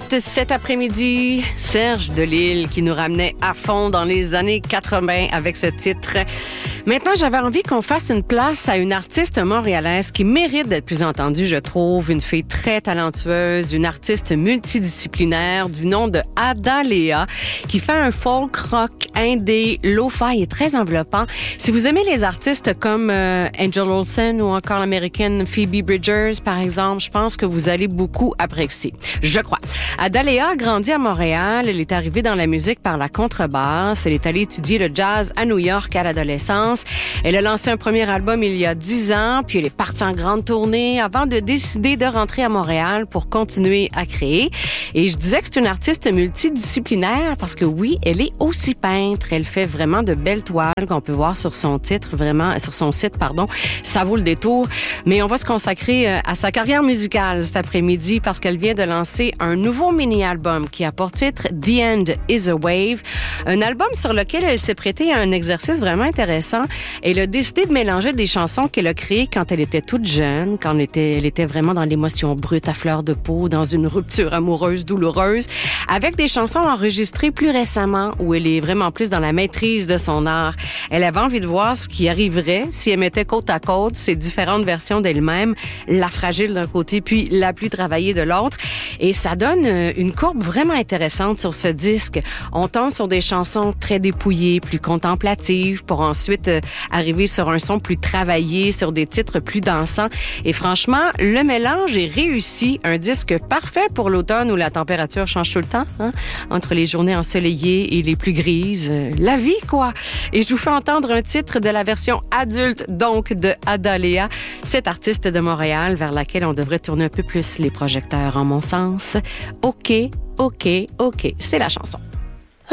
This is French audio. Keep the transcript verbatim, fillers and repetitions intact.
Hit cet après-midi, Serge Delisle qui nous ramenait à fond dans les années quatre-vingts avec ce titre. Maintenant, j'avais envie qu'on fasse une place à une artiste montréalaise qui mérite d'être plus entendue, je trouve. Une fille très talentueuse, une artiste multidisciplinaire du nom de Ada Léa qui fait un folk rock indé, lo-fi et très enveloppant. Si vous aimez les artistes comme euh, Angel Olsen ou encore l'américaine Phoebe Bridgers, par exemple, je pense que vous allez beaucoup apprécier. Je crois. Ada Léa a grandi à Montréal. Elle est arrivée dans la musique par la contrebasse. Elle est allée étudier le jazz à New York à l'adolescence. Elle a lancé un premier album il y a dix ans, puis elle est partie en grande tournée avant de décider de rentrer à Montréal pour continuer à créer. Et je disais que c'est une artiste multidisciplinaire parce que oui, elle est aussi peintre. Elle fait vraiment de belles toiles qu'on peut voir sur son titre, vraiment, sur son site, pardon. Ça vaut le détour. Mais on va se consacrer à sa carrière musicale cet après-midi parce qu'elle vient de lancer un nouveau mini-album qui a pour titre The End is a Wave. Un album sur lequel elle s'est prêtée à un exercice vraiment intéressant. Elle a décidé de mélanger des chansons qu'elle a créées quand elle était toute jeune, quand elle était, elle était vraiment dans l'émotion brute à fleur de peau, dans une rupture amoureuse douloureuse, avec des chansons enregistrées plus récemment où elle est vraiment plus dans la maîtrise de son art. Elle avait envie de voir ce qui arriverait si elle mettait côte à côte ces différentes versions d'elle-même, la fragile d'un côté puis la plus travaillée de l'autre. Et ça donne une courbe vraiment intéressante sur ce disque. On tombe sur des chansons très dépouillées, plus contemplatives, pour ensuite arriver sur un son plus travaillé, sur des titres plus dansants. Et franchement, le mélange est réussi. Un disque parfait pour l'automne où la température change tout le temps, hein? Entre les journées ensoleillées et les plus grises. La vie, quoi! Et je vous fais entendre un titre de la version adulte, donc, de Ada Léa, cette artiste de Montréal vers laquelle on devrait tourner un peu plus les projecteurs, en mon sens. OK, OK, OK, c'est la chanson.